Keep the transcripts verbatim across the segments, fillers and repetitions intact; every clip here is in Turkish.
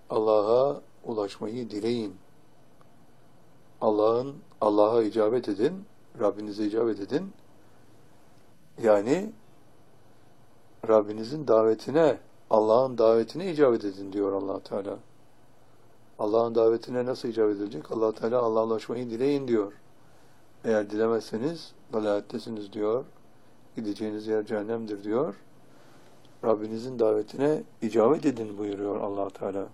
Allah'a ulaşmayı dileyin. Allah'ın Allah'a icabet edin, Rabbinize icabet edin. Yani Rabbinizin davetine, Allah'ın davetine icabet edin diyor Allah Teala. Allah'ın davetine nasıl icabet edilecek? Allah Teala Allah'a ulaşmayı dileyin diyor. Eğer dilemezseniz dalalettesiniz diyor. Gideceğiniz yer cehennemdir diyor. Rabbinizin davetine icabet edin buyuruyor Allah Teala.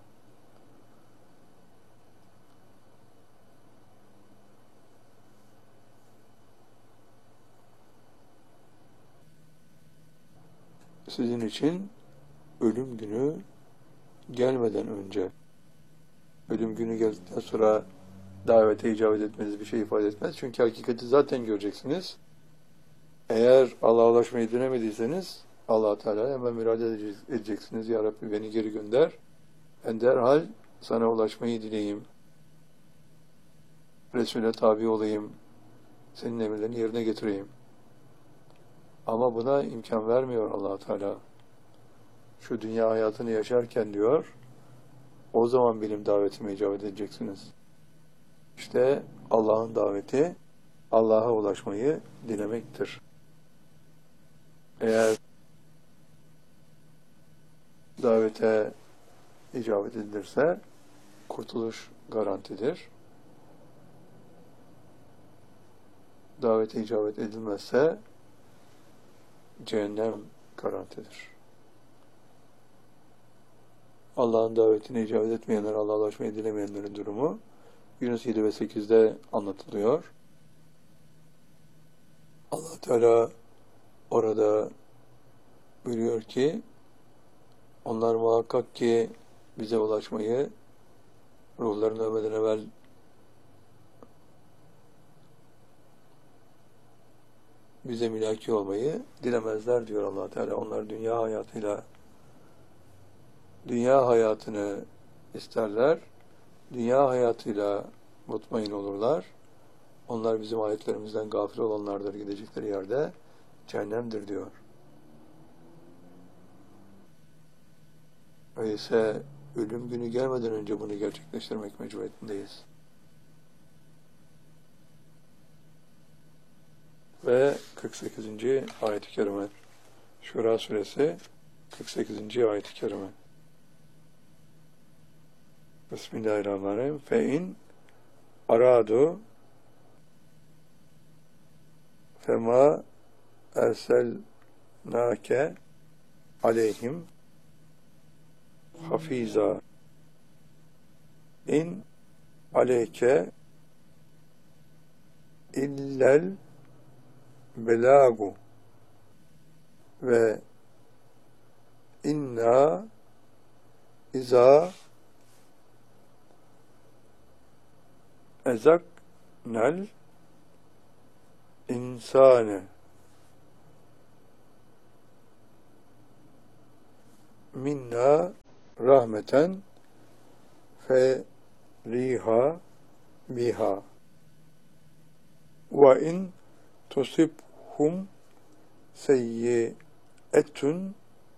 Sizin için ölüm günü gelmeden önce, ölüm günü geldikten sonra davete icabet etmeniz bir şey ifade etmez. Çünkü hakikati zaten göreceksiniz. Eğer Allah'a ulaşmayı dilemediyseniz Allah Teala'ya hemen müracaat edeceksiniz. Ya Rabbi beni geri gönder. Ben derhal sana ulaşmayı dileyim. Resul'e tabi olayım. Senin emirlerini yerine getireyim. Ama buna imkan vermiyor Allah Teala. Şu dünya hayatını yaşarken diyor, o zaman benim davetime icabet edeceksiniz. İşte Allah'ın daveti Allah'a ulaşmayı dilemektir. Eğer davete icabet edilirse kurtuluş garantidir. Davete icabet edilmezse cehennem garantidir. Allah'ın davetine icabet etmeyenler, Allah'a ulaşmayı dilemeyenlerin durumu Yunus yedi ve sekizde anlatılıyor. Allah Teala orada buyuruyor ki onlar muhakkak ki bize ulaşmayı ruhlarını ölmeden evvel bize mülaki olmayı dilemezler diyor Allah Teala. Onlar dünya hayatıyla dünya hayatını isterler. Dünya hayatıyla mutmain olurlar. Onlar bizim ayetlerimizden gafil olanlardır. Gidecekleri yerde cehennemdir diyor. Öyleyse ölüm günü gelmeden önce bunu gerçekleştirmek mecburiyetindeyiz. Ve kırk sekizinci ayet-i kerime. Şura suresi kırk sekizinci ayet-i kerime. Bismillahirrahmanirrahim. Fe in aradu fema erselnake aleyhim hafiza in aleyke illel belagu ve inna iza ezaknel insane minna rahmeten fe riha biha ve in tusibhum seyyi'etun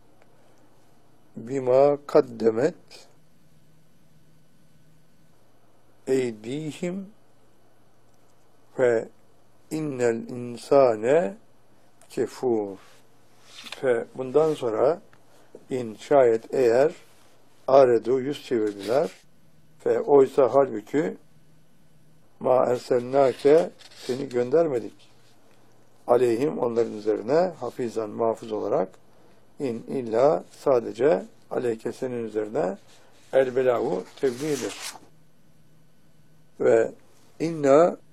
bima kaddemet eydihim fe innel insane kefur. Fe bundan sonra in şayet eğer aredu yüz çevirdiler fe oysa halbuki ma erselnake seni göndermedik aleyhim onların üzerine hafizan mahfuz olarak in illa sadece aleyke senin üzerine el belavu tebliğdir ve inna